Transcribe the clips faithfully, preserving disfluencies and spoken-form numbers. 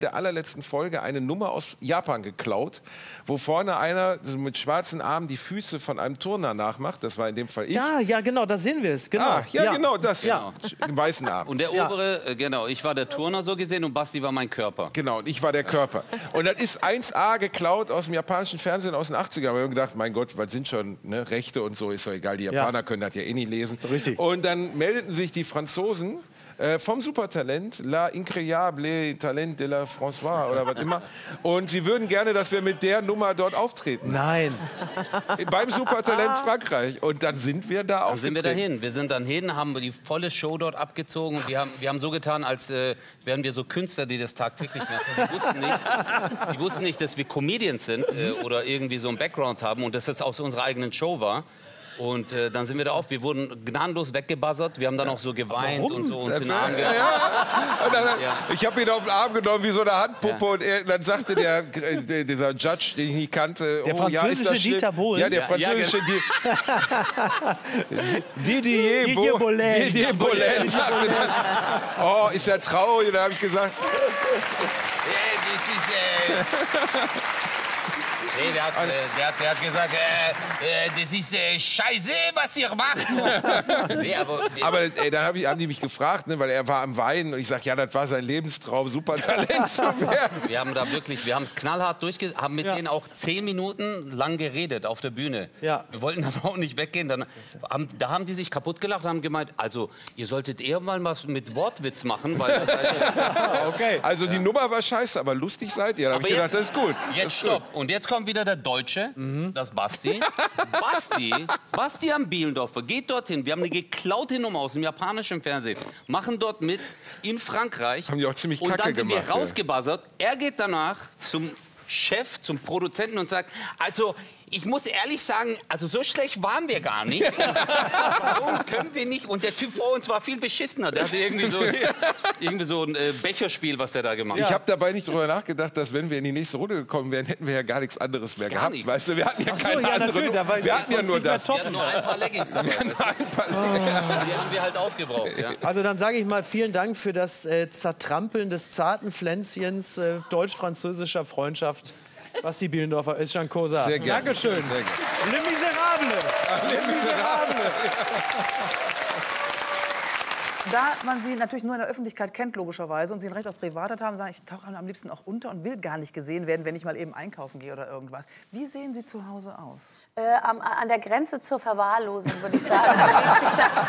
der allerletzten Folge eine Nummer aus Japan geklaut, wo vorne einer mit schwarzen Armen die Füße von einem Turner nachmacht. Das war in dem Fall ich. Ja, ja, genau, da sehen wir es. Genau. Ah, ja, ja, genau, das. Ja. Im weißen Arm. Und der obere, äh, genau, ich war der Turner so gesehen und Basti war mein Körper. Genau, und ich war der Körper. Und das ist eins A geklaut aus dem japanischen Fernsehen aus den achtzigern. Wir haben gedacht, mein Gott, was sind schon ne, Rechte und so, ist doch egal. Die Japaner ja. können das ja eh nicht lesen. Richtig. Und dann meldeten sich die Franzosen äh, vom Supertalent, La Incroyable Talent de la François oder was immer. Und sie würden gerne, dass wir mit der Nummer dort auftreten. Nein. Beim Supertalent Frankreich. Und dann sind wir da Dann aufgetreten. sind wir dahin. Wir sind dann hin, haben die volle Show dort abgezogen. Und wir haben, wir haben so getan, als äh, wären wir so Künstler, die das tagtäglich machen. Die wussten nicht, die wussten nicht dass wir Comedians sind äh, oder irgendwie so einen Background haben und dass das aus unserer eigenen Show war. Und äh, dann sind wir da auf. Wir wurden gnadenlos weggebuzzert. Wir haben dann auch so geweint Warum? und so uns Das, in den Arm gehabt. ja. Und dann, Ja. Ich habe ihn auf den Arm genommen wie so eine Handpuppe Ja. und er, dann sagte der, äh, dieser Judge, den ich nicht kannte, Der oh, ja, ist französische das schlimm? Dieter Bohlen? Ja, der Ja, französische ja, Di- Didier, Didier Bo Bohlen. Didier Bohlen sagte dann, oh, ist er traurig? Und dann habe ich gesagt, Hey, das ist, äh Nee, der hat, äh, der hat, der hat gesagt, äh, äh, das ist äh, scheiße, was ihr macht. Nee, aber, aber ey, dann hab ich, haben die mich gefragt, ne, weil er war am Weinen und ich sag, ja, das war sein Lebenstraum, Supertalent zu werden. wir haben da wirklich, wir haben es knallhart durchge... haben mit Ja. denen auch zehn Minuten lang geredet auf der Bühne. Ja. Wir wollten dann auch nicht weggehen. Dann haben, da haben die sich kaputt gelacht und haben gemeint, also, ihr solltet eher mal was mit Wortwitz machen, weil... Okay. Also die Nummer war scheiße, aber lustig seid ihr. Da hab Aber ich gedacht, jetzt- das ist gut. Jetzt das ist stopp. Und jetzt kommt wieder der Deutsche, das Basti. Basti, Bastian Bielendorfer geht dorthin. Wir haben eine geklaute Nummer aus dem japanischen Fernsehen. Machen dort mit in Frankreich. Haben die auch ziemlich Und kacke dann sind gemacht, wir ja. rausgebuzzert. Er geht danach zum Chef, zum Produzenten und sagt, also ich muss ehrlich sagen, also so schlecht waren wir gar nicht. Warum können wir nicht? Und der Typ vor uns war viel beschissener. Der hatte irgendwie so, irgendwie so ein äh, Becherspiel, was der da gemacht Ich hat. habe dabei nicht drüber nachgedacht, dass wenn wir in die nächste Runde gekommen wären, hätten wir ja gar nichts anderes mehr Gar gehabt. nichts. Weißt du, wir hatten ja Ach so, keine ja, andere natürlich, Nummer. da war- Wir hatten ja nur nicht mehr das. top. Wir hatten nur ein paar Leggings dabei. weißt du? Die haben wir halt aufgebraucht. Ja. Also dann sage ich mal vielen Dank für das äh, Zertrampeln des zarten Pflänzchens äh, deutsch-französischer Freundschaft. Basti Bielendorfer, Özcan Kosa. Sehr gerne. Dankeschön. Sehr gerne. Le Miserable. Les Miserables. Da man sie natürlich nur in der Öffentlichkeit kennt, logischerweise, und sie ein Recht auf Privatheit haben, sagen, ich tauche am liebsten auch unter und will gar nicht gesehen werden, wenn ich mal eben einkaufen gehe oder irgendwas. Wie sehen Sie zu Hause aus? Äh, am, an der Grenze zur Verwahrlosung, würde ich sagen. bewegt sich das.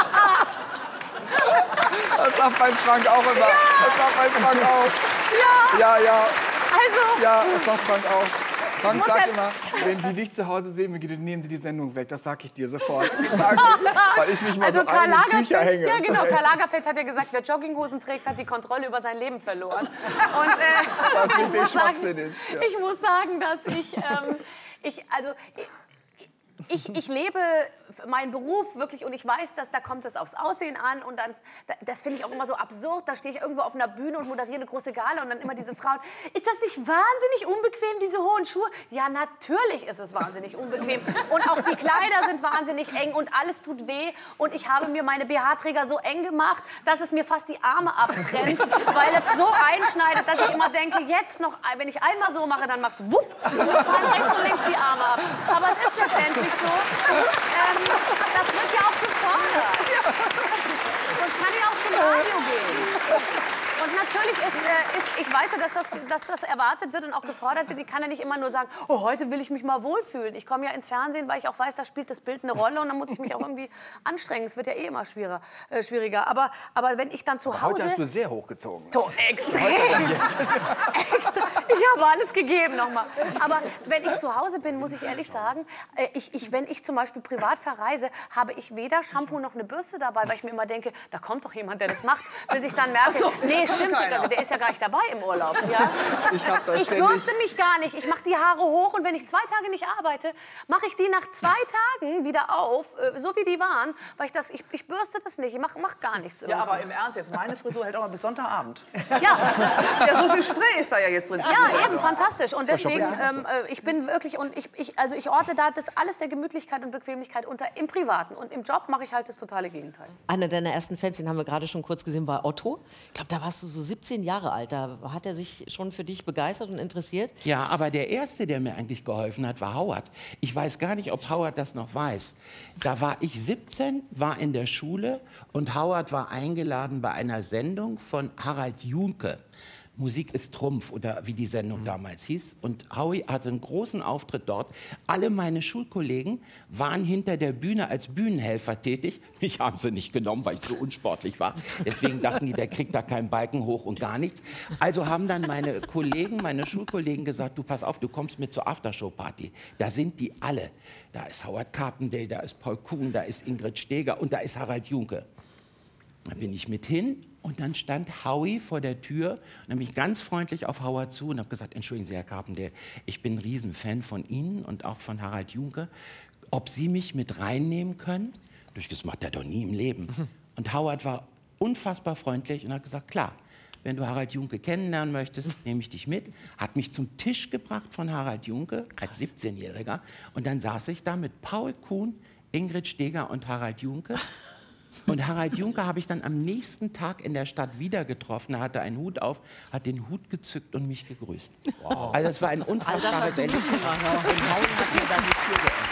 Das sagt mein Frank auch immer. Das sagt mein Frank auch. Ja, ja. Also, Ja, das sagt Frank auch. Frank muss sagt ja- immer, wenn die dich zu Hause sehen, nehmen die die Sendung weg. Das sag ich dir sofort. Das sag ich, weil ich mich mal also so Karl ein in die Tücher Lagerfeld, hänge. ja, und so. genau, Karl Lagerfeld hat ja gesagt, wer Jogginghosen trägt, hat die Kontrolle über sein Leben verloren. Und, äh, Was ich mit dem muss sagen- Schwachsinn ist. Ja. Ich muss sagen, dass ich, ähm, ich also... Ich, ich lebe meinen Beruf wirklich und ich weiß, dass da kommt es aufs Aussehen an und dann, das finde ich auch immer so absurd, da stehe ich irgendwo auf einer Bühne und moderiere eine große Gala und dann immer diese Frauen, ist das nicht wahnsinnig unbequem, diese hohen Schuhe? Ja, natürlich ist es wahnsinnig unbequem und auch die Kleider sind wahnsinnig eng und alles tut weh und ich habe mir meine B H-Träger so eng gemacht, dass es mir fast die Arme abtrennt, weil es so einschneidet, dass ich immer denke, jetzt noch, wenn ich einmal so mache, dann macht es wupp und dann fallen rechts und links die Arme ab. Aber es ist letztendlich so. Ähm, das wird ja auch gefordert. Sonst kann ich auch zum Radio gehen. Und natürlich ist, äh, ist, ich weiß ja, dass das, dass das erwartet wird und auch gefordert wird. Ich kann ja nicht immer nur sagen, oh, heute will ich mich mal wohlfühlen. Ich komme ja ins Fernsehen, weil ich auch weiß, da spielt das Bild eine Rolle und dann muss ich mich auch irgendwie anstrengen. Es wird ja eh immer schwieriger. Äh, schwieriger. Aber, aber wenn ich dann zu Hause... Heute hast du sehr hochgezogen. So, extrem. Extra. Ich habe alles gegeben nochmal. Aber wenn ich zu Hause bin, muss ich ehrlich sagen, äh, ich, ich, wenn ich zum Beispiel privat verreise, habe ich weder Shampoo noch eine Bürste dabei, weil ich mir immer denke, da kommt doch jemand, der das macht, bis ich dann merke, nee, stimmt, der, der ist ja gar nicht dabei im Urlaub. Ja? Ich hab das Ich ständig. bürste mich gar nicht. Ich mache die Haare hoch und wenn ich zwei Tage nicht arbeite, mache ich die nach zwei Tagen wieder auf, äh, so wie die waren, weil ich das, ich, ich bürste das nicht, ich mache mach gar nichts. Ja, irgendwie. aber im Ernst jetzt, meine Frisur hält auch mal bis Sonntagabend. Ja. Ja, so viel Spray ist da ja jetzt drin. Ja, eben, fantastisch. Und deswegen, ähm, äh, ich bin wirklich, und ich, ich, also ich orte da das alles der Gemütlichkeit und Bequemlichkeit unter im Privaten. Und im Job mache ich halt das totale Gegenteil. Einer deiner ersten Fans, den haben wir gerade schon kurz gesehen, war Otto. Ich glaube, da warst warst du so siebzehn Jahre alt. Da hat er sich schon für dich begeistert und interessiert. Ja, aber der Erste, der mir eigentlich geholfen hat, war Howard. Ich weiß gar nicht, ob Howard das noch weiß. Da war ich siebzehn, war in der Schule und Howard war eingeladen bei einer Sendung von Harald Junke. Musik ist Trumpf oder wie die Sendung mhm. damals hieß. Und Howie hatte einen großen Auftritt dort. Alle meine Schulkollegen waren hinter der Bühne als Bühnenhelfer tätig. Mich haben sie nicht genommen, weil ich so unsportlich war. Deswegen dachten die, der kriegt da keinen Balken hoch und gar nichts. Also haben dann meine Kollegen, meine Schulkollegen gesagt, du pass auf, du kommst mit zur Aftershow-Party. Da sind die alle. Da ist Howard Carpendale, da ist Paul Kuhn, da ist Ingrid Steeger und da ist Harald Junke. Da bin ich mit hin und dann stand Howie vor der Tür und habe mich ganz freundlich auf Howard zu und habe gesagt, entschuldigen Sie, Herr Carpendale, ich bin ein Riesenfan von Ihnen und auch von Harald Junke. Ob Sie mich mit reinnehmen können? Das macht er doch nie im Leben. Und Howard war unfassbar freundlich und hat gesagt, klar, wenn du Harald Junke kennenlernen möchtest, nehme ich dich mit. Hat mich zum Tisch gebracht von Harald Junke als siebzehnjähriger und dann saß ich da mit Paul Kuhn, Ingrid Steeger und Harald Junke. Und Harald Junke habe ich dann am nächsten Tag in der Stadt wieder getroffen. Er hatte einen Hut auf, hat den Hut gezückt und mich gegrüßt. Wow. Also es war ein unfassbares Erlebnis. Und Howie hat mir dann die Tür geöffnet.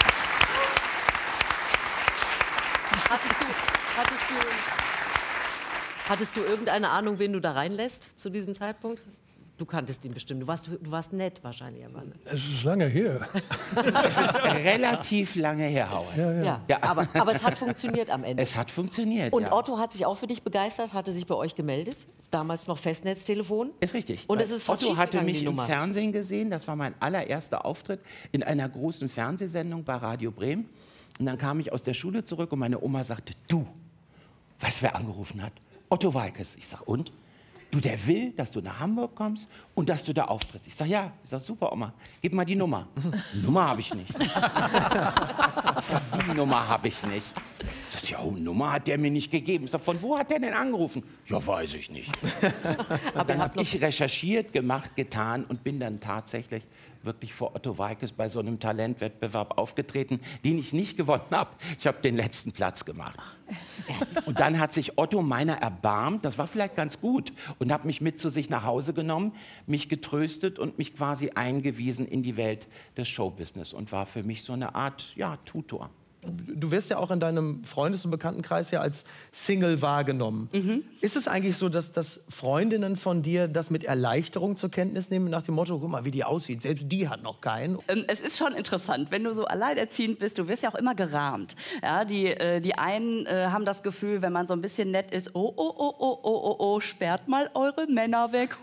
Hattest du, hattest, du, hattest du irgendeine Ahnung, wen du da reinlässt zu diesem Zeitpunkt? Du kanntest ihn bestimmt. Du warst, du warst nett wahrscheinlich. Aber ne? Es ist lange her. Es ist relativ lange her, Howard. Ja, ja. Ja, ja. Aber, aber es hat funktioniert am Ende. Es hat funktioniert, Und ja. Otto hat sich auch für dich begeistert, hatte sich bei euch gemeldet. Damals noch Festnetztelefon. Ist richtig. Und es ist fast Otto hatte schiefgegangen, mich die im Nummer. Fernsehen gesehen. Das war mein allererster Auftritt in einer großen Fernsehsendung bei Radio Bremen. Und dann kam ich aus der Schule zurück und meine Oma sagte, du, weißt du, wer angerufen hat? Otto Walkes. Ich sag, und? Du, der will, dass du nach Hamburg kommst und dass du da auftrittst. Ich sag, ja. Ich sag, super, Oma, gib mal die Nummer. Nummer habe ich nicht. Ich sag, die Nummer habe ich nicht. Ich sag, ja, oh, Nummer hat der mir nicht gegeben. Ich sag, von wo hat der denn angerufen? Ja, weiß ich nicht. Aber dann habe ich recherchiert, gemacht, getan und bin dann tatsächlich wirklich vor Otto Walkes bei so einem Talentwettbewerb aufgetreten, den ich nicht gewonnen habe. Ich habe den letzten Platz gemacht. Und dann hat sich Otto meiner erbarmt, das war vielleicht ganz gut, und hat mich mit zu sich nach Hause genommen, mich getröstet und mich quasi eingewiesen in die Welt des Showbusiness und war für mich so eine Art, ja, Tutor. Du wirst ja auch in deinem Freundes- und Bekanntenkreis ja als Single wahrgenommen. Mhm. Ist es eigentlich so, dass, dass Freundinnen von dir das mit Erleichterung zur Kenntnis nehmen, nach dem Motto, guck mal, wie die aussieht, selbst die hat noch keinen? Ähm, es ist schon interessant, wenn du so alleinerziehend bist, du wirst ja auch immer gerahmt. Ja, die, äh, die einen äh, haben das Gefühl, wenn man so ein bisschen nett ist, oh, oh, oh, oh, oh, oh, oh, sperrt mal eure Männer weg.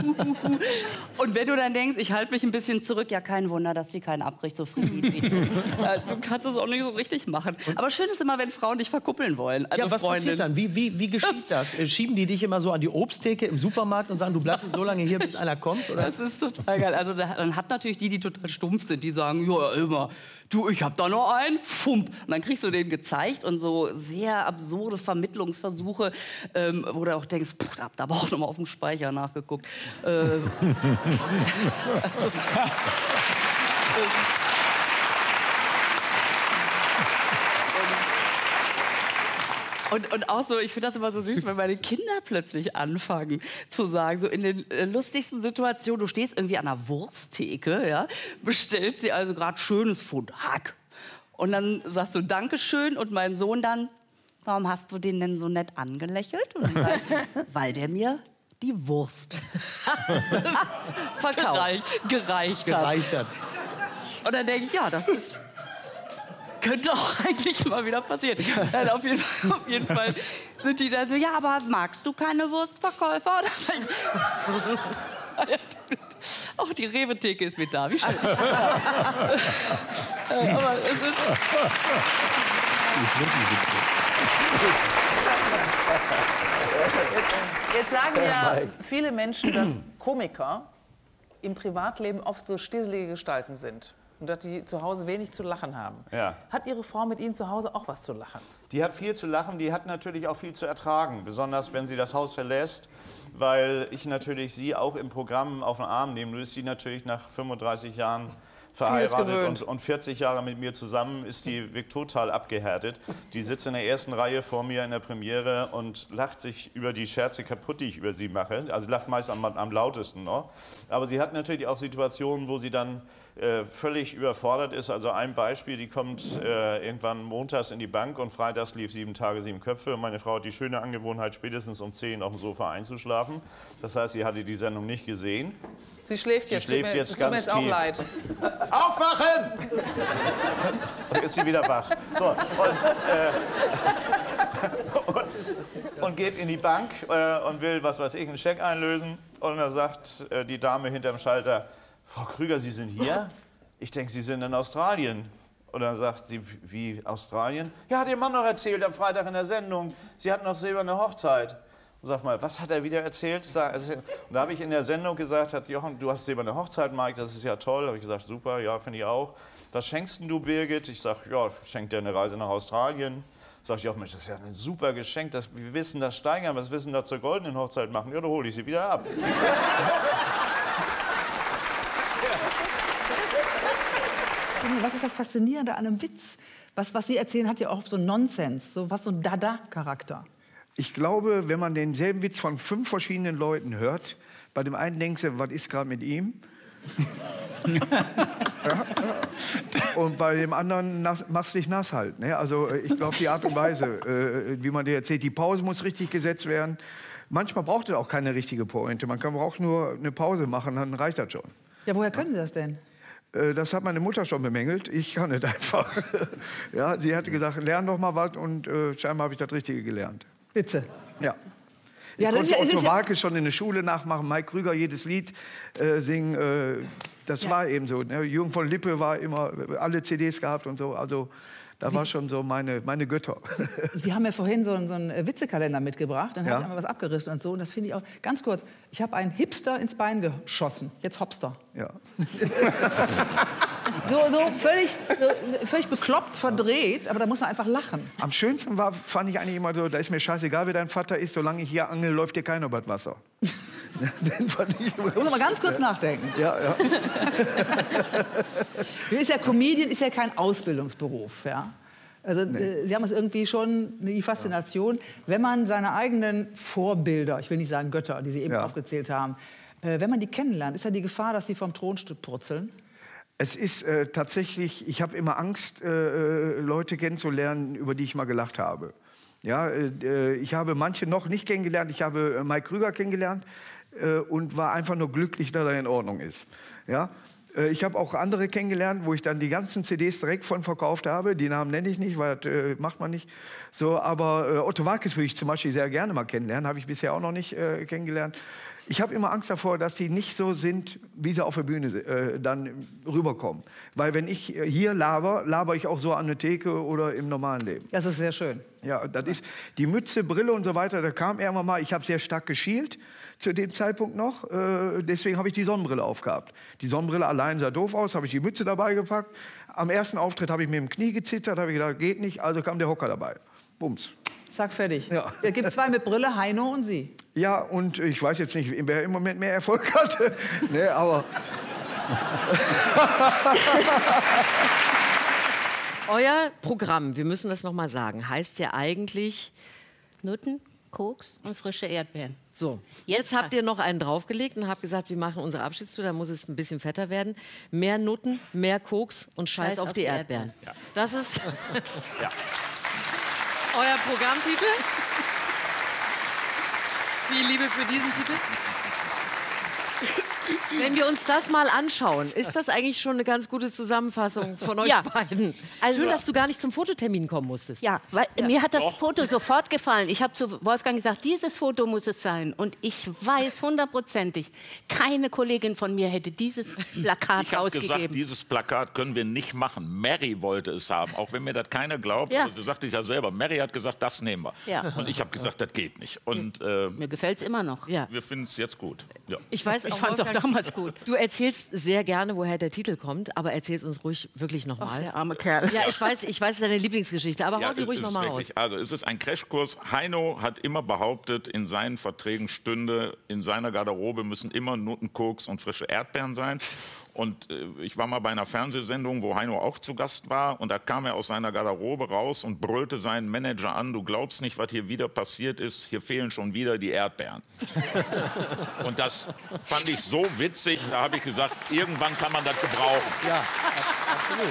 Und wenn du dann denkst, ich halte mich ein bisschen zurück, ja, kein Wunder, dass die keinen Abbrich so friedlich äh, Du kannst es auch nicht so richtig machen. Aber schön ist immer, wenn Frauen dich verkuppeln wollen. Also ja, was Freundin. passiert dann? Wie, wie, wie geschieht das? das? Schieben die dich immer so an die Obsttheke im Supermarkt und sagen, du bleibst so lange hier, bis einer kommt? Oder? Das ist total geil. Also dann hat natürlich die, die total stumpf sind, die sagen, ja, immer, du, ich hab da noch einen, fump. Und dann kriegst du den gezeigt und so sehr absurde Vermittlungsversuche, ähm, wo du auch denkst, pff, da habt ihr aber auch noch mal auf dem Speicher nachgeguckt. Äh, also, Und, und auch so, ich finde das immer so süß, wenn meine Kinder plötzlich anfangen zu sagen, so in den äh, lustigsten Situationen, du stehst irgendwie an einer Wursttheke, ja, bestellst dir also gerade schönes Pfund Hack. Und dann sagst du Dankeschön und mein Sohn dann, warum hast du den denn so nett angelächelt? Und dann sag ich, weil der mir die Wurst verkauft, gereicht, gereicht hat. Gereicht hat. Und dann denke ich, ja, das ist... könnte auch eigentlich mal wieder passieren. Nein, auf, jeden Fall, auf jeden Fall sind die dann so, ja, aber magst du keine Wurstverkäufer? Auch die Rewe-Theke ist mit da, wie schön. Aber es ist... Jetzt sagen ja viele Menschen, dass Komiker im Privatleben oft so stieselige Gestalten sind. Und dass die zu Hause wenig zu lachen haben. Ja. Hat Ihre Frau mit Ihnen zu Hause auch was zu lachen? Die hat viel zu lachen, die hat natürlich auch viel zu ertragen. Besonders, wenn sie das Haus verlässt, weil ich natürlich sie auch im Programm auf den Arm nehme. Du ist sie natürlich nach fünfunddreißig Jahren verheiratet gewöhnt. und, und vierzig Jahre mit mir zusammen, ist die wirklich total abgehärtet. Die sitzt in der ersten Reihe vor mir in der Premiere und lacht sich über die Scherze kaputt, die ich über sie mache. Also lacht meist am, am lautesten noch. Aber sie hat natürlich auch Situationen, wo sie dann äh, völlig überfordert ist. Also ein Beispiel, die kommt äh, irgendwann montags in die Bank und freitags lief sieben Tage, sieben Köpfe. Und meine Frau hat die schöne Angewohnheit, spätestens um zehn auf dem Sofa einzuschlafen. Das heißt, sie hatte die Sendung nicht gesehen. Sie schläft jetzt. Sie schläft Tut mir- jetzt es tut mir ganz jetzt auch tief. leid. Aufwachen! Und ist sie wieder wach. So, und, äh, und, und geht in die Bank äh, und will, was weiß ich, einen Scheck einlösen. Und dann sagt äh, die Dame hinterm Schalter, Frau Krüger, Sie sind hier? Ich denke, Sie sind in Australien. Und dann sagt sie, wie Australien? Ja, hat Ihr Mann noch erzählt am Freitag in der Sendung. Sie hatten noch silberne Hochzeit. Und sag mal, was hat er wieder erzählt? Sag, also, und da habe ich in der Sendung gesagt, hat Jochen, du hast silberne Hochzeit, Mike, das ist ja toll. Habe ich gesagt, super, ja, finde ich auch. Was schenkst denn du, Birgit? Ich sage, ja, schenk dir eine Reise nach Australien. Sag ich auch, Mensch, das ist ja ein super Geschenk, das, wir wissen das steigern, was wissen da zur goldenen Hochzeit machen? Ja, da hole ich sie wieder ab. Was ist das Faszinierende an einem Witz? Was, was Sie erzählen, hat ja auch so Nonsens, so was so ein Dada-Charakter. Ich glaube, wenn man denselben Witz von fünf verschiedenen Leuten hört, bei dem einen denkst du, was ist gerade mit ihm? Ja. Und bei dem anderen nass, machst du dich nass halt. Ne? Also ich glaube, die Art und Weise, äh, wie man dir erzählt, die Pause muss richtig gesetzt werden. Manchmal braucht es auch keine richtige Pointe. Man kann braucht nur eine Pause machen, dann reicht das schon. Ja, woher können Sie das denn? Das hat meine Mutter schon bemängelt. Ich kann es einfach. Ja, sie hatte gesagt, lern doch mal was und äh, scheinbar habe ich das Richtige gelernt. Witze. Ja. Ich Ja, das konnte ist ja- es ist Otto ja- Walkes schon in der Schule nachmachen, Mike Krüger jedes Lied äh, singen. Äh, das Ja. war eben so. Ne? Jürgen von Lippe war immer alle C Ds gehabt und so. Also da war schon so meine, meine Götter. Sie haben ja vorhin so einen, so einen Witzekalender mitgebracht, dann Ja. habe ich einmal was abgerissen und so. Und das finde ich auch, ganz kurz, ich habe einen Hipster ins Bein geschossen. Jetzt Hopster. Ja. So, so völlig, so völlig bekloppt, verdreht, aber da muss man einfach lachen. Am schönsten war, fand ich eigentlich immer so, da ist mir scheißegal, wer dein Vater ist, solange ich hier angel, läuft dir keiner über das Wasser. Den fand ich immer Da muss man mal ganz kurz nachdenken. Ja, ja. Ist ja Comedian ist ja kein Ausbildungsberuf, ja. Also äh, Sie haben es irgendwie schon die Faszination, wenn man seine eigenen Vorbilder, ich will nicht sagen Götter, die Sie eben Ja. aufgezählt haben, äh, wenn man die kennenlernt, ist ja die Gefahr, dass sie vom Thron purzeln. Es ist äh, tatsächlich, ich habe immer Angst, äh, Leute kennenzulernen, über die ich mal gelacht habe. Ja, äh, ich habe manche noch nicht kennengelernt. Ich habe äh, Mike Krüger kennengelernt äh, und war einfach nur glücklich, dass er in Ordnung ist. Ja? Äh, ich habe auch andere kennengelernt, wo ich dann die ganzen C Ds direkt von verkauft habe. Die Namen nenne ich nicht, weil das äh, macht man nicht. So, aber äh, Otto Walkes würde ich zum Beispiel sehr gerne mal kennenlernen. Habe ich bisher auch noch nicht äh, kennengelernt. Ich habe immer Angst davor, dass sie nicht so sind, wie sie auf der Bühne äh, dann rüberkommen. Weil wenn ich äh, hier laber, laber ich auch so an der Theke oder im normalen Leben. Das ist sehr schön. Ja, das ist die Mütze, Brille und so weiter. Da kam irgendwann mal, ich habe sehr stark geschielt zu dem Zeitpunkt noch. Äh, deswegen habe ich die Sonnenbrille aufgehabt. Die Sonnenbrille allein sah doof aus, habe ich die Mütze dabei gepackt. Am ersten Auftritt habe ich mir im Knie gezittert, habe ich gedacht, geht nicht. Also kam der Hocker dabei. Bums. Zack, fertig. Ja. Es gibt zwei mit Brille, Heino und Sie. Ja, und ich weiß jetzt nicht, wer im Moment mehr Erfolg hat. Nee, aber Euer Programm, wir müssen das noch mal sagen, heißt ja eigentlich Nutten, Koks und frische Erdbeeren. so. Jetzt habt ihr noch einen draufgelegt und habt gesagt, wir machen unsere Abschiedstour, da muss es ein bisschen fetter werden. Mehr Nutten, mehr Koks und Scheiß, auf, die Erdbeeren. Ja. Das ist Ja. euer Programmtitel. Viel Liebe für diesen Titel. Wenn wir uns das mal anschauen, ist das eigentlich schon eine ganz gute Zusammenfassung von euch Ja. beiden? Also- Schön, dass du gar nicht zum Fototermin kommen musstest. Ja, weil mir hat das Foto sofort gefallen. Ich habe zu Wolfgang gesagt, dieses Foto muss es sein. Und ich weiß hundertprozentig, keine Kollegin von mir hätte dieses Plakat Ich habe gesagt, rausgegeben. dieses Plakat können wir nicht machen. Mary wollte es haben, auch wenn mir das keiner glaubt. Ja. Also, das sagte ich ja selber. Mary hat gesagt, das nehmen wir. Ja. Und ich habe gesagt, das geht nicht. Und äh, Mir gefällt es immer noch. Ja. wir finden es jetzt gut. Ja. Ich weiß Ich auch, fand's auch Wolfgang, damals gut. Du erzählst sehr gerne, woher der Titel kommt, aber erzähl's uns ruhig wirklich Ach, nochmal. der arme Kerl. Ja, ich weiß, ich weiß, es ist deine Lieblingsgeschichte, aber Ja, hau sie es ruhig ist nochmal wirklich- aus. Also es ist ein Crashkurs. Heino hat immer behauptet, in seinen Verträgen stünde, in seiner Garderobe müssen immer Nutten, Koks und frische Erdbeeren sein. Und äh, ich war mal bei einer Fernsehsendung, wo Heino auch zu Gast war. Und da kam er aus seiner Garderobe raus und brüllte seinen Manager an, du glaubst nicht, was hier wieder passiert ist. Hier fehlen schon wieder die Erdbeeren. Und das fand ich so witzig, da habe ich gesagt, irgendwann kann man das gebrauchen. Ja, absolut.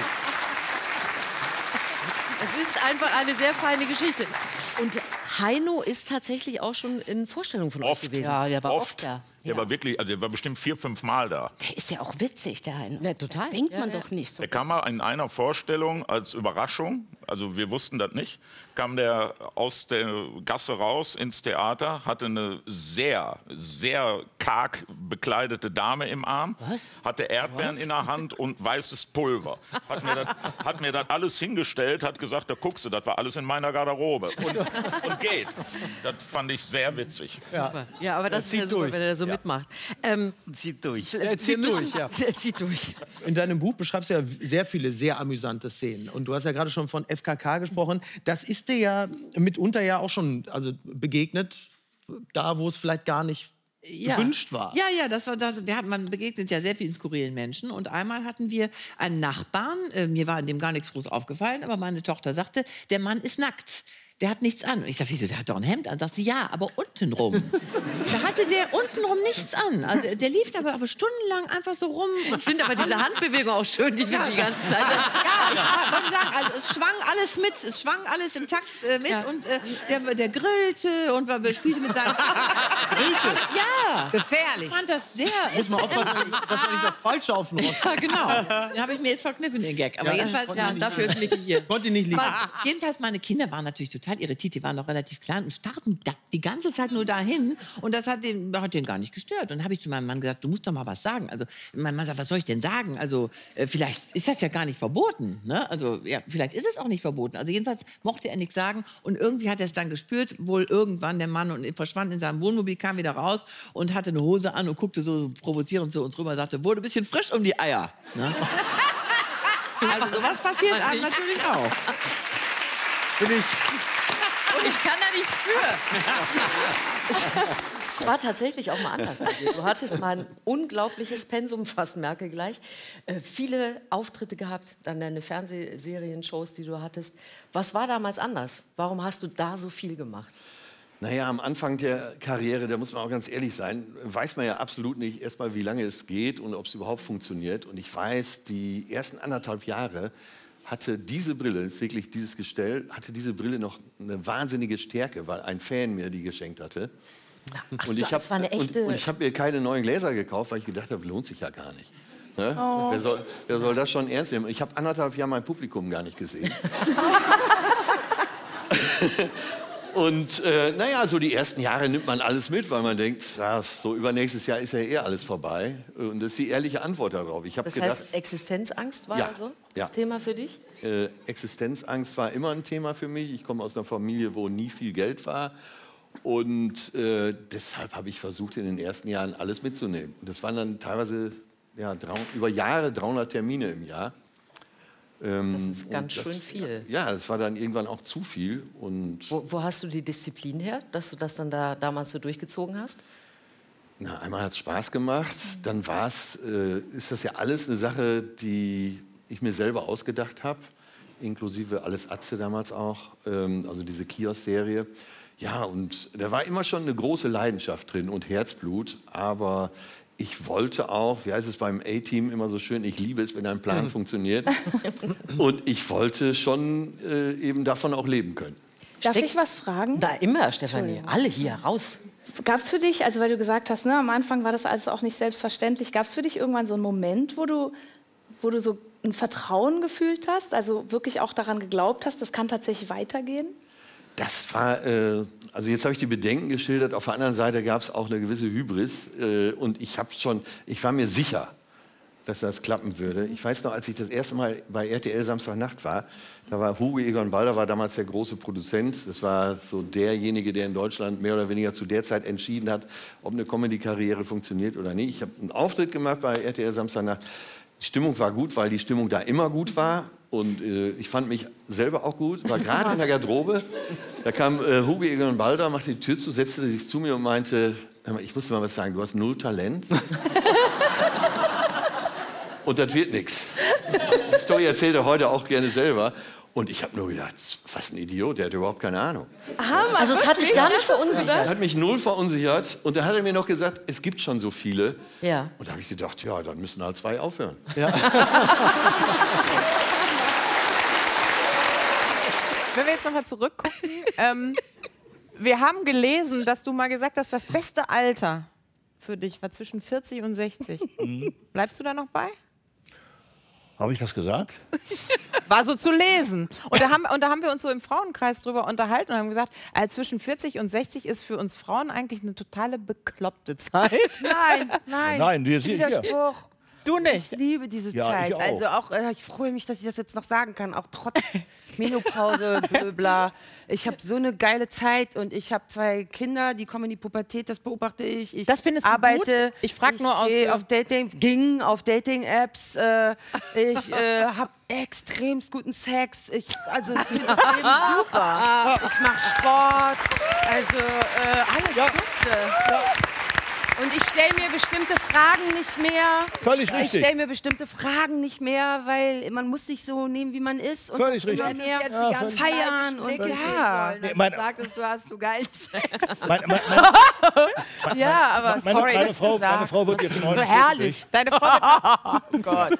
Es ist einfach eine sehr feine Geschichte. Und Heino ist tatsächlich auch schon in Vorstellungen von Oft. euch gewesen. Ja, der war Oft. oft da. Der war wirklich, also der war bestimmt vier, fünf Mal da. Der ist ja auch witzig, der Heino. Ja, total. Das denkt Ja, man ja. doch nicht so. Der kam mal in einer Vorstellung als Überraschung, also wir wussten das nicht, kam der aus der Gasse raus ins Theater, hatte eine sehr, sehr karg bekleidete Dame im Arm, Was? hatte Erdbeeren Was? in der Hand und weißes Pulver. Hat mir das, hat mir das alles hingestellt, hat gesagt, da guckst du, das war alles in meiner Garderobe. Und, und geht. Das fand ich sehr witzig. Super. Ja, aber das Er ist ja zieht super, durch. wenn er so Ja. mitmacht. Ähm, Zieht durch. Er zieht wir müssen- durch, ja. Er zieht durch. In deinem Buch beschreibst du ja sehr viele sehr amüsante Szenen. Und du hast ja gerade schon von F K K gesprochen. Das ist dir ja mitunter ja auch schon also begegnet, da wo es vielleicht gar nicht Ja. gewünscht war. Ja, ja, das war das. Wir hatten, man begegnet ja sehr vielen skurrilen Menschen. Und einmal hatten wir einen Nachbarn, äh, mir war in dem gar nichts groß aufgefallen, aber meine Tochter sagte, der Mann ist nackt. Der hat nichts an. Und ich sag, wieso, der hat doch ein Hemd an. Sagt sie, ja, aber untenrum. Da hatte der untenrum nichts an. Also der lief aber, aber stundenlang einfach so rum. Ich finde aber diese Handbewegung auch schön, die du Ja. die ganze Zeit hast. Ja, ich war- wollte sagen, also es schwang alles mit. Es schwang alles im Takt äh, mit. Ja. Und äh, der, der grillte und war, spielte mit seinem... Grillte? Ja. Gefährlich. Ich fand das sehr... Muss man aufpassen, dass man nicht das Falsche auf den Rost. Ja, genau. Den habe ich mir jetzt verkniffen, den Gag. Aber Ja, jedenfalls, konnte ja, nicht dafür ist Niki hier. Konnte nicht liegen. Aber jedenfalls, meine Kinder waren natürlich total irritiert. Die waren noch relativ klein und starrten da, die ganze Zeit nur dahin. Und das hat den, hat den gar nicht gestört. Und dann habe ich zu meinem Mann gesagt, du musst doch mal was sagen. Also mein Mann sagt, was soll ich denn sagen? Also äh, vielleicht ist das ja gar nicht verboten. Ne? Also ja, vielleicht ist es auch nicht verboten. Also jedenfalls mochte er nichts sagen. Und irgendwie hat er es dann gespürt. Wohl irgendwann der Mann und verschwand in seinem Wohnmobil, kam wieder raus und hatte eine Hose an und guckte so provozierend zu uns rüber und sagte, wurde ein bisschen frisch um die Eier. Ne? Also sowas passiert einem natürlich auch. Bin ich. Und ich kann da nichts für. Es war tatsächlich auch mal anders bei dir. Du hattest mal ein unglaubliches Pensum, fast merke gleich. Äh, viele Auftritte gehabt, dann deine Fernsehserien-Shows, die du hattest. Was war damals anders? Warum hast du da so viel gemacht? Naja, am Anfang der Karriere, da muss man auch ganz ehrlich sein, weiß man ja absolut nicht erstmal, wie lange es geht und ob es überhaupt funktioniert. Und ich weiß, die ersten anderthalb Jahre hatte diese Brille, ist wirklich dieses Gestell, hatte diese Brille noch eine wahnsinnige Stärke, weil ein Fan mir die geschenkt hatte. Ach, und ich das war eine und, echte... und ich habe mir keine neuen Gläser gekauft, weil ich gedacht habe, lohnt sich ja gar nicht. Ne? Oh. Wer, soll, wer soll das schon ernst nehmen? Ich habe anderthalb Jahre mein Publikum gar nicht gesehen. Und äh, naja, so die ersten Jahre nimmt man alles mit, weil man denkt, ja, so übernächstes Jahr ist ja eh alles vorbei. Und das ist die ehrliche Antwort darauf. Ich habe Das gedacht, heißt, Existenzangst war Ja, also ja. das Thema für dich? äh, Existenzangst war immer ein Thema für mich. Ich komme aus einer Familie, wo nie viel Geld war. Und äh, deshalb habe ich versucht, in den ersten Jahren alles mitzunehmen. Und das waren dann teilweise ja, drei, über Jahre dreihundert Termine im Jahr. Ähm, Das ist ganz und schön viel. Ja, das war dann irgendwann auch zu viel. Und Wo, wo hast du die Disziplin her, dass du das dann da damals so durchgezogen hast? na, einmal hat es Spaß gemacht, dann war's, äh, ist das ja alles eine Sache, die ich mir selber ausgedacht habe, inklusive Alles Atze damals auch, ähm, also diese Kiosk-Serie. Ja, und da war immer schon eine große Leidenschaft drin und Herzblut, aber ich wollte auch, wie heißt es beim A-Team immer so schön, ich liebe es, wenn ein Plan funktioniert. Und ich wollte schon äh, eben davon auch leben können. Darf ich was fragen? Da immer, Stefanie. Alle hier, raus. Gab es für dich, also weil du gesagt hast, ne, am Anfang war das alles auch nicht selbstverständlich, gab es für dich irgendwann so einen Moment, wo du, wo du so ein Vertrauen gefühlt hast, also wirklich auch daran geglaubt hast, das kann tatsächlich weitergehen? Das war, äh, also jetzt habe ich die Bedenken geschildert, auf der anderen Seite gab es auch eine gewisse Hybris äh, und ich habe schon, ich war mir sicher, dass das klappen würde. Ich weiß noch, als ich das erste Mal bei R T L Samstagnacht war, da war Hugo Egon Balder, war damals der große Produzent. Das war so derjenige, der in Deutschland mehr oder weniger zu der Zeit entschieden hat, ob eine Comedy-Karriere funktioniert oder nicht. Ich habe einen Auftritt gemacht bei R T L Samstagnacht. Die Stimmung war gut, weil die Stimmung da immer gut war. Und äh, ich fand mich selber auch gut. War gerade in der Garderobe. Da kam äh, Hugo Egon Balder, machte die Tür zu, setzte sich zu mir und meinte, ich muss dir mal was sagen, du hast null Talent. und das wird nichts. Die Story erzählt er heute auch gerne selber. Und ich habe nur gedacht, was ein Idiot, der hat überhaupt keine Ahnung. Hammer, also es hat dich gar nicht verunsichert? Hat mich null verunsichert. Und dann hat er mir noch gesagt, es gibt schon so viele. Ja. Und da habe ich gedacht, ja, dann müssen halt zwei aufhören. Ja. Wenn wir jetzt noch mal zurückgucken, ähm, wir haben gelesen, dass du mal gesagt hast, das beste Alter für dich war zwischen vierzig und sechzig. Mhm. Bleibst du da noch bei? Habe ich das gesagt? War so zu lesen. Und da, haben, und da haben wir uns so im Frauenkreis drüber unterhalten und haben gesagt, also zwischen vierzig und sechzig ist für uns Frauen eigentlich eine totale bekloppte Zeit. Nein, nein. Nein, die ist hier. Widerspruch. Du nicht. Ich liebe diese Ja, Zeit. ich auch. Also auch, äh, ich freue mich, dass ich das jetzt noch sagen kann, auch trotz Menopause, bla. Ich habe so eine geile Zeit und ich habe zwei Kinder, die kommen in die Pubertät, das beobachte ich. Ich Das findest du arbeite, gut? Ich frage nur aus gehe dem- auf Dating, ging auf Dating-Apps. Äh, ich äh, habe extremst guten Sex. Ich, also ich finde das Leben super. Ich mache Sport. Also äh, alles Ja. Gute. Und ich stelle mir bestimmte Fragen nicht mehr. Völlig Ich richtig. stelle mir bestimmte Fragen nicht mehr, weil man muss sich so nehmen, wie man ist. Und Völlig das immer richtig. mehr Ja, völlig. feiern und ja. Nee, mein- Du sagtest, du hast so geilen Sex. Mein, mein, mein, Ja, aber meine, sorry, meine, das Frau, gesagt. meine Frau wird jetzt So neunundfünfzig. herrlich. Deine Frau wird, Oh Gott.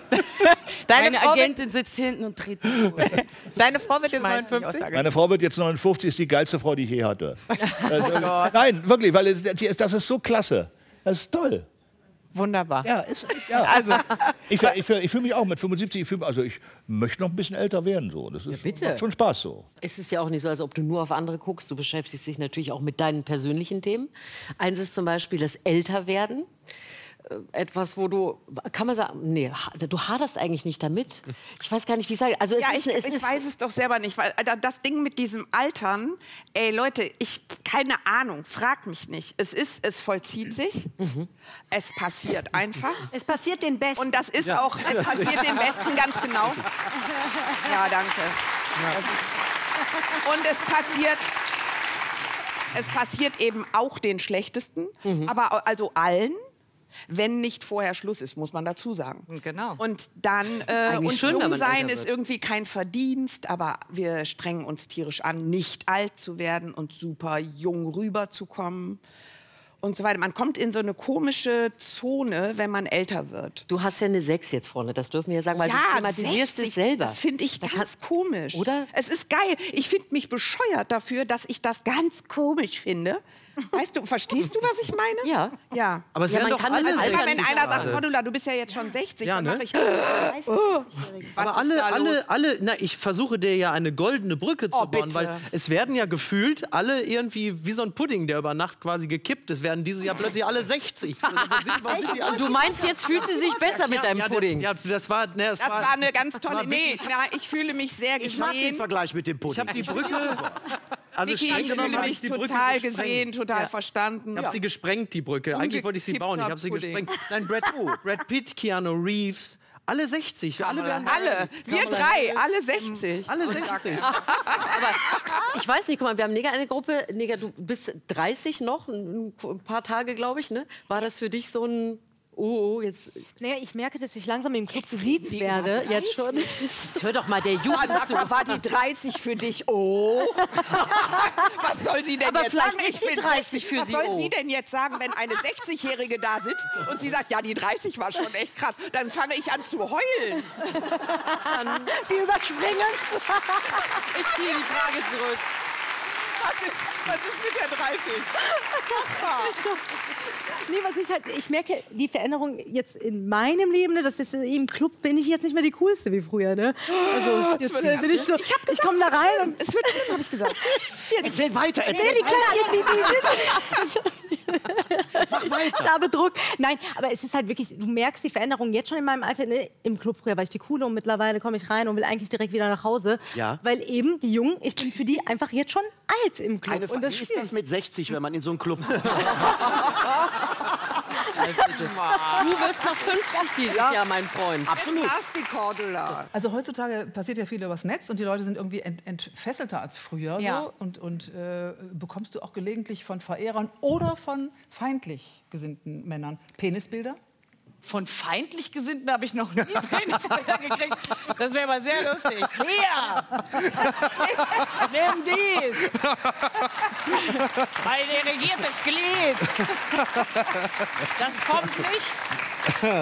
Deine Meine Frau wird- Agentin sitzt hinten und dreht mich durch. Deine Frau wird jetzt Schmeiß mich aus neunundfünfzig. der Meine Frau wird jetzt neunundfünfzig, ist die geilste Frau, die ich je hatte. Oh äh, nein, wirklich, weil es, das ist so klasse. Das ist toll. Wunderbar. Ja, ist, ja. Also, Ich, ich, ich fühle mich auch mit fünfundsiebzig, ich fühl, also ich möchte noch ein bisschen älter werden. So. Das ist, bitte. macht schon Spaß so. Es ist ja auch nicht so, als ob du nur auf andere guckst. Du beschäftigst dich natürlich auch mit deinen persönlichen Themen. Eins ist zum Beispiel das Älterwerden. Äh, Etwas, wo du, kann man sagen, nee, ha- du haderst eigentlich nicht damit. Ich weiß gar nicht, wie ich sage. Also es ja, ist, ich, es ich ist, weiß es doch selber nicht, weil Alter, das Ding mit diesem Altern, ey Leute, ich, keine Ahnung, fragt mich nicht. Es ist, es vollzieht sich, es passiert einfach. Es passiert den Besten. Und das ist Ja. auch, es passiert den Besten ganz genau. Ja, danke. Das ist, und es passiert, es passiert eben auch den Schlechtesten, aber au- also allen. Wenn nicht vorher Schluss ist, muss man dazu sagen. Genau. Und dann, äh, Eigentlich und schön, wenn jung man sein älter ist wird. irgendwie kein Verdienst, aber wir strengen uns tierisch an, nicht alt zu werden und super jung rüberzukommen und so weiter. Man kommt in so eine komische Zone, wenn man älter wird. du hast ja eine sechs jetzt vorne, das dürfen wir ja sagen, weil Ja, du thematisierst sechzig, es selber. Das finde ich Da ganz komisch. Oder? Es ist geil. Ich finde mich bescheuert dafür, dass ich das ganz komisch finde. Weißt du, verstehst du, was ich meine? Ja. Ja. Aber es Ja, werden man doch kann alle alles Also, wenn sechzig einer sagt, gerade. Cordula, du bist ja jetzt schon sechzig, Ja, dann ne? mache ich... Oh. Was Aber ist alle, da los? alle, alle, na, ich versuche dir ja eine goldene Brücke zu Oh, bauen, bitte. weil es werden ja gefühlt alle irgendwie wie so ein Pudding, der über Nacht quasi gekippt ist, werden dieses Jahr plötzlich alle sechzig. Also, warum sind- warum sind die alle- Du meinst, jetzt fühlt sie sich besser mit deinem ja, Pudding. Das, ja, das war, ne, das Das war eine ganz das tolle... war Nee, wirklich- na, ich fühle mich sehr Ich mag den gesehen. Vergleich mit dem Ich Pudding. habe die Brücke, also Vicky, streng ich genommen fühle habe mich ich die Brücke total gesprengt. gesehen, total Ja. verstanden. Ich habe sie gesprengt, die Brücke. Eigentlich wollte ich sie bauen. Ich habe sie Pudding. gesprengt. Nein, Brad, Brad Pitt, Keanu Reeves, alle sechzig. Alle werden Alle, wir Kamala drei, Harris, alle sechzig. Alle sechzig. Aber ich weiß nicht, guck mal, wir haben Nega eine Gruppe. Nega, du bist dreißig noch, ein, ein paar Tage, glaube ich, ne? War das für dich so ein, oh, oh jetzt... Naja, ich merke, dass ich langsam im Club gesiezt werde. Jetzt schon. Jetzt hör doch mal, der Jugend... Ah, sag mal, war die dreißig für dich? Oh. Was soll sie denn Aber jetzt vielleicht sagen? ist die bin dreißig sechzig. für Was sie, soll oh. sie denn jetzt sagen, wenn eine sechzigjährige da sitzt und sie sagt, ja, die dreißig war schon echt krass? Dann fange ich an zu heulen. Wir überspringen. Ich ziehe die Frage zurück. Was ist, was ist mit der dreißig? Nee, was ich halt, ich merke die Veränderung jetzt in meinem Leben, ne, das ist im Club bin ich jetzt nicht mehr die coolste wie früher, ne? Also jetzt wird äh, bin ich so, Ich hab ich komme da rein und Es wird schlimm, habe ich gesagt. Erzähl weiter, nee, erzähl die weiter. kleine, die, die, die, ich habe Druck. Nein, aber es ist halt wirklich, du merkst die Veränderung jetzt schon in meinem Alter. Ne? Im Club früher war ich die Coole und mittlerweile komme ich rein und will eigentlich direkt wieder nach Hause. Ja. Weil eben die Jungen, ich bin für die einfach jetzt schon alt im Club. Eine und Frage, das wie ist spielt. das mit sechzig, wenn man in so einen Club kommt? Du wirst noch fünfzig dieses Jahr, mein Freund. Absolut. die Cordula. Also heutzutage passiert ja viel übers Netz und die Leute sind irgendwie ent entfesselter als früher. Ja. So. Und, und äh, bekommst du auch gelegentlich von Verehrern oder von feindlich gesinnten Männern Penisbilder? Von feindlich Gesinnten habe ich noch nie Penisbilder gekriegt. Das wäre aber sehr lustig. Hier! Nimm dies! Mein delegiertes Glied! Das kommt nicht!